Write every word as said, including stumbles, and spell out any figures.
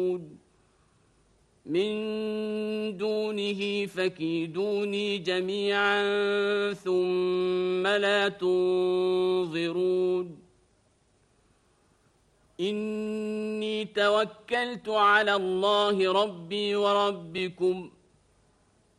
من دونه فكيدوني جميعا ثم لا تنظرون إني توكلت على الله ربي وربكم